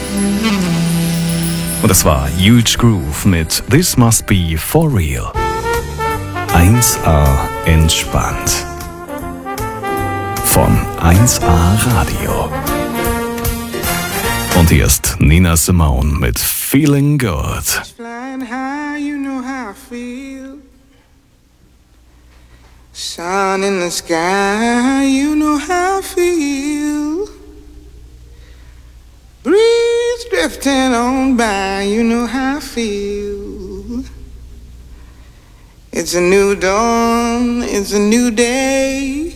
Und das war Huge Groove mit This Must Be For Real. 1A entspannt. Von 1A Radio. Und hier ist Nina Simone mit Feeling Good. Flying high, you know how I feel. Sun in the sky, you know how I feel. Breeze drifting on by, you know how I feel. It's a new dawn, it's a new day.